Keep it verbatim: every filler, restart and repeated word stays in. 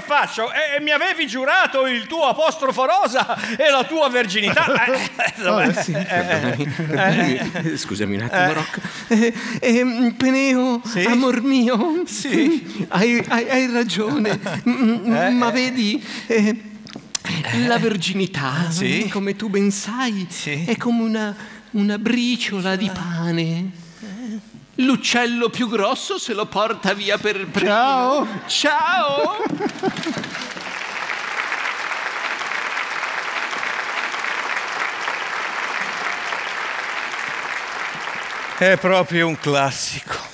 faccio? E, e mi avevi giurato il tuo apostrofo rosa e la tua verginità. Eh, Oh, sì, perdonami, perdonami. Scusami un attimo, Rocco. Eh, eh, Peneo, Sì? amor mio, Sì. hai, hai- hai ragione, Mm, Eh, ma eh. vedi, eh, la verginità, Sì? come tu ben sai, Sì. è come una, una briciola di pane. L'uccello più grosso se lo porta via per primo. Ciao. Ciao! È proprio un classico.